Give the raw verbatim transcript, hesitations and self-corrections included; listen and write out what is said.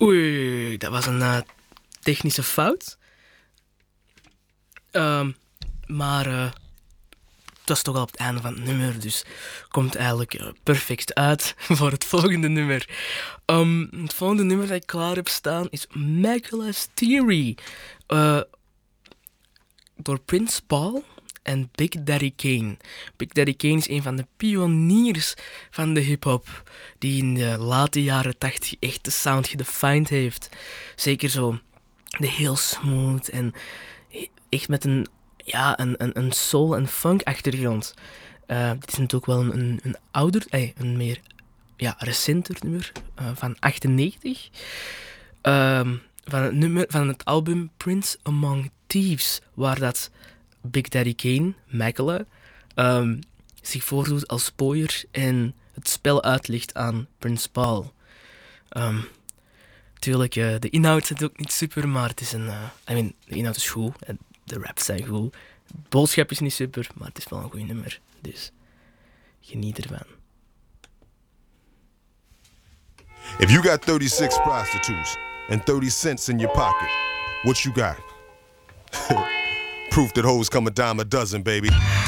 Oei, dat was een uh, technische fout. Uh, maar uh, het was toch al op het einde van het nummer, dus komt eigenlijk uh, perfect uit voor het volgende nummer. Um, het volgende nummer dat ik klaar heb staan is Macula's Theory. Uh, door Prince Paul en Big Daddy Kane. Big Daddy Kane is een van de pioniers van de hip-hop, die in de late jaren tachtig echt de sound gedefined heeft. Zeker zo de heel smooth en echt met een, ja, een, een, een soul- en funk-achtergrond. Uh, dit is natuurlijk wel een, een, een ouder, eh, een meer ja, recenter nummer uh, van achtennegentig. Uh, van, het nummer, van het album Prince Among Thieves, waar dat Big Daddy Kane, Macula, um, zich voordoet als pooier en het spel uitlegt aan Prince Paul. Um, tuurlijk, uh, de inhoud is ook niet super, maar het is een... Uh, I mean, de inhoud is goed, en de raps zijn goed. De boodschap is niet super, maar het is wel een goed nummer. Dus geniet ervan. If you got thirty-six prostitutes and thirty cents in your pocket, what you got? Proof that hoes come a dime a dozen, baby.